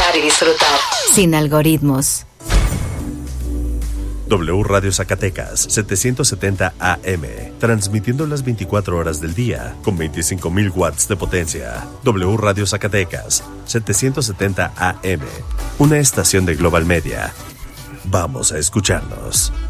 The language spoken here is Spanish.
escuchar y disfrutar. Sin algoritmos. W Radio Zacatecas, 770 AM, transmitiendo las 24 horas del día, con 25,000 watts de potencia. W Radio Zacatecas, 770 AM, una estación de Global Media. Vamos a escucharnos.